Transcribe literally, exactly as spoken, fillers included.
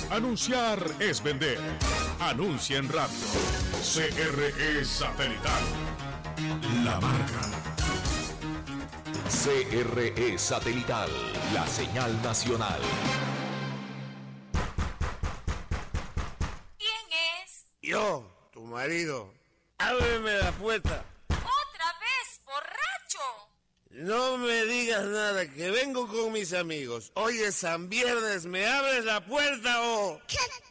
Anunciar es vender. Anuncia en radio. C R E Satelital. La marca. C R E Satelital, la señal nacional. ¿Quién es? Yo, tu marido. Ábreme la puerta. ¡Otra vez, borracho! No me digas nada, que vengo con mis amigos. Hoy es San Viernes, ¿me abres la puerta o...?